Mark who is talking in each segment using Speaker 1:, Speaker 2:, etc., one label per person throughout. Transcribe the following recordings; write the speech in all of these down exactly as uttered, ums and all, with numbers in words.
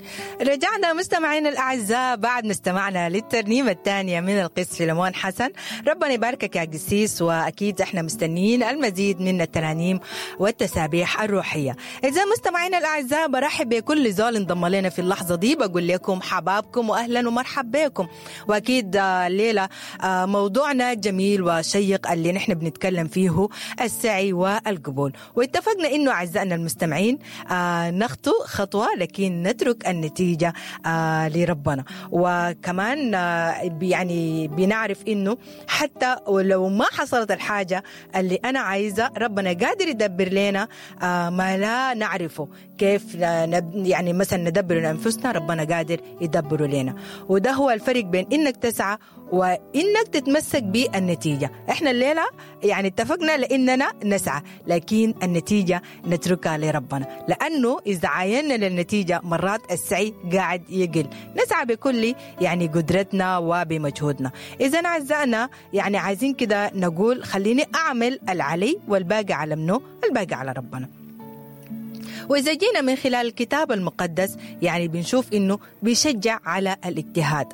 Speaker 1: رجعنا مستمعينا الأعزاء بعد ما استمعنا للترنيمة الثانية من القس فيلمون حسن. ربنا يباركك يا قسيس، وأكيد إحنا مستنيين المزيد من الترانيم والتسابيح الروحية. إذا مستمعينا الأعزاء برحب بكل زول انضم لنا في اللحظة دي، بقول لكم حبابكم وأهلا ومرحبا بكم. وأكيد الليلة موضوعنا جميل وشيق اللي نحن بنتكلم فيه السعي والقبول، واتفقنا إنه أعزائنا المستمعين نخطو خطوة لكن نترك النتيجة آه لربنا. وكمان آه يعني بنعرف إنه حتى ولو ما حصلت الحاجة اللي أنا عايزة، ربنا قادر يدبر لنا آه ما لا نعرفه. كيف يعني مثلا ندبر لأنفسنا، ربنا قادر يدبر لنا. وده هو الفرق بين إنك تسعى وإنك تتمسك بالنتيجة. إحنا الليلة يعني اتفقنا لإننا نسعى، لكن النتيجة نتركها لربنا، لأنه إذا عايننا للنتيجة مرات السعي قاعد يقل. نسعى بكل يعني قدرتنا وبمجهودنا. إذا أعزائنا يعني عايزين كده نقول خليني أعمل العلي والباقي على منه، الباقي على ربنا. وإذا جينا من خلال الكتاب المقدس يعني بنشوف إنه بيشجع على الاجتهاد،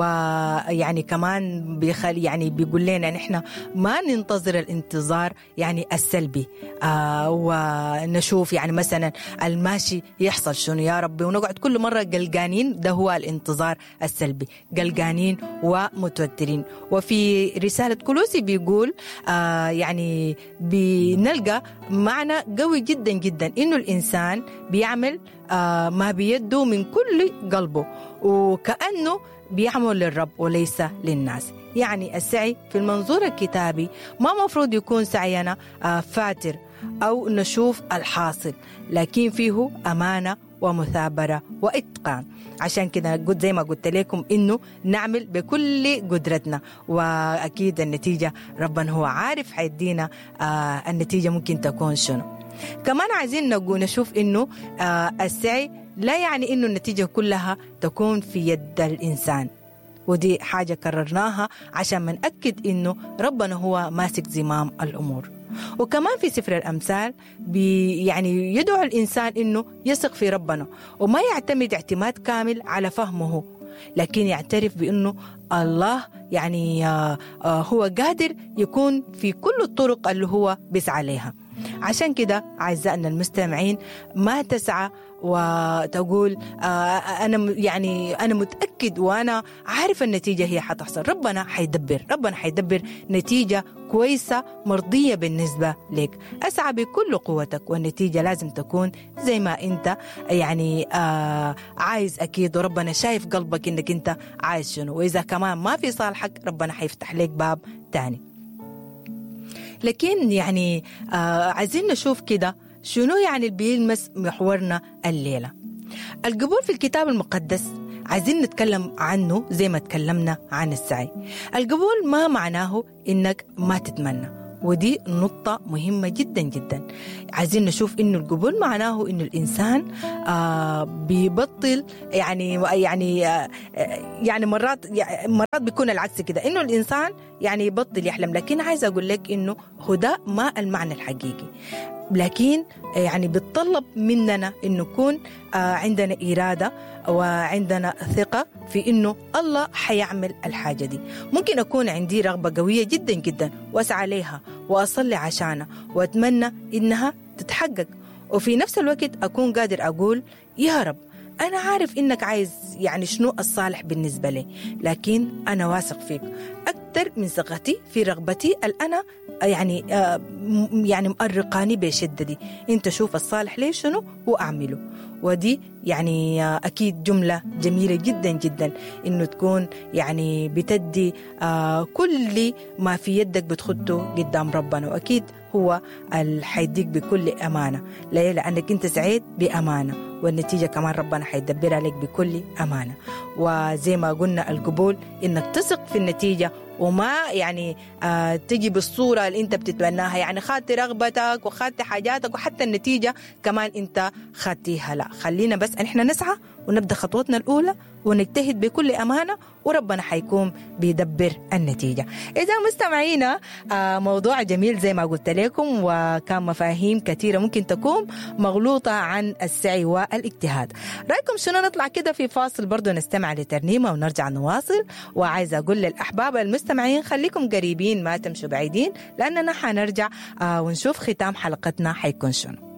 Speaker 1: ويعني كمان بيخل يعني بيقول لنا نحن ما ننتظر الانتظار يعني السلبي. آه ونشوف يعني مثلا الماشي يحصل شنو يا ربي، ونقعد كل مرة قلقانين. ده هو الانتظار السلبي، قلقانين ومتوترين. وفي رسالة كولوسي بيقول آه يعني بنلقى معنى قوي جدا جدا إنه الإنسان بيعمل آه ما بيده من كل قلبه، وكأنه بيعمل للرب وليس للناس. يعني السعي في المنظور الكتابي ما مفروض يكون سعينا آه فاتر أو نشوف الحاصل، لكن فيه أمانة ومثابرة وإتقان. عشان كده قلت زي ما قلت لكم إنه نعمل بكل قدرتنا، وأكيد النتيجة ربنا هو عارف حيدينا آه النتيجة ممكن تكون شنو. كمان عايزين نقول نشوف إنه آه السعي لا يعني إنه النتيجة كلها تكون في يد الإنسان، ودي حاجة كررناها عشان منأكد إنه ربنا هو ماسك زمام الأمور. وكمان في سفر الأمثال بي يعني يدعو الإنسان إنه يثق في ربنا وما يعتمد اعتماد كامل على فهمه، لكن يعترف بأنه الله يعني آه آه هو قادر يكون في كل الطرق اللي هو بيسعى لها. عشان كده أعزائنا المستمعين ما تسعى وتقول آه أنا يعني أنا متأكد وأنا عارف النتيجة هي حتحصل. ربنا حيدبر، ربنا حيدبر نتيجة كويسة مرضية بالنسبة لك. أسعى بكل قوتك، والنتيجة لازم تكون زي ما أنت يعني آه عايز أكيد، وربنا شايف قلبك إنك أنت عايز شنو. وإذا كمان ما في صالحك ربنا حيفتح لك باب تاني. لكن يعني آه عايزين نشوف كده شنو يعني بيلمس محورنا الليلة. القبول في الكتاب المقدس عايزين نتكلم عنه زي ما تكلمنا عن السعي. القبول ما معناه إنك ما تتمنى، ودي نقطة مهمة جدا جدا. عايزين نشوف إنه القبول معناه إنه الإنسان آه بيبطل يعني يعني آه يعني مرات يعني مرات بيكون العكس كده، إنه الإنسان يعني يبطل يحلم. لكن عايز أقول لك إنه هدا ما المعنى الحقيقي، لكن يعني بتطلب مننا إنه نكون آه عندنا إرادة وعندنا ثقة في إنه الله حيعمل الحاجة دي. ممكن أكون عندي رغبة قوية جدا جدا وأسعى لها وأصلي عشانها وأتمنى إنها تتحقق، وفي نفس الوقت أكون قادر أقول يا رب أنا عارف إنك عايز يعني شنو الصالح بالنسبة لي، لكن أنا واثق فيك أكتر من ثقتي في رغبتي الأنا يعني آه يعني مقرقاني بشدة دي. أنت شوف الصالح ليه شنو وأعمله. ودي يعني آه أكيد جملة جميلة جدا جدا إنه تكون يعني بتدي آه كل ما في يدك بتخده قدام ربنا، وأكيد هو الحيديك بكل أمانة. ليه؟ لأنك أنت سعيد بأمانة، والنتيجة كمان ربنا حيدبرها لك بكل أمانة. وزي ما قلنا القبول إنك تثق في النتيجة وما يعني آه تجي بالصورة اللي انت بتتبناها، يعني خدت رغبتك وخدت حاجاتك وحتى النتيجة كمان انت خدتيها. لا، خلينا بس احنا نسعى ونبدأ خطوتنا الأولى ونجتهد بكل أمانة، وربنا حيكون بيدبر النتيجة. إذا مستمعينا آه موضوع جميل زي ما قلت لكم، وكان مفاهيم كثيرة ممكن تكون مغلوطة عن السعي والاجتهاد. رأيكم شنو؟ نطلع كده في فاصل برضو نستمع لترنيمة ونرجع نواصل. وعايزة أقول للأحباب المستمعين خليكم قريبين، ما تمشوا بعيدين، لأننا حنرجع آه ونشوف ختام حلقتنا حيكون شنو.